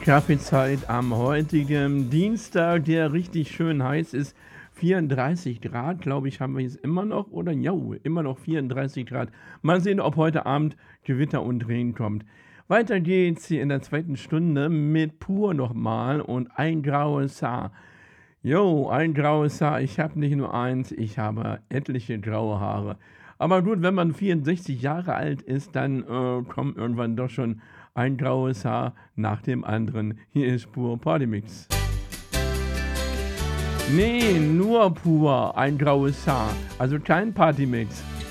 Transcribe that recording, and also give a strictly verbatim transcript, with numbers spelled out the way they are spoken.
Kaffeezeit am heutigen Dienstag, der richtig schön heiß ist. vierunddreißig Grad, glaube ich, haben wir jetzt immer noch oder jo, immer noch vierunddreißig Grad. Mal sehen, ob heute Abend Gewitter und Regen kommt. Weiter geht's hier in der zweiten Stunde mit Pur nochmal und ein graues Haar. Jo, ein graues Haar. Ich habe nicht nur eins, ich habe etliche graue Haare. Aber gut, wenn man vierundsechzig Jahre alt ist, dann äh, kommt irgendwann doch schon ein graues Haar nach dem anderen. Hier ist Pur Partymix. Nee, nur pur ein graues Haar. Also kein Partymix.